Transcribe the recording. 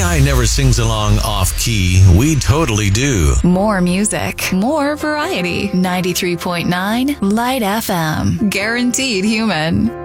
AI never sings along off key. We totally do. More music, more variety. 93.9 Light FM. Guaranteed human.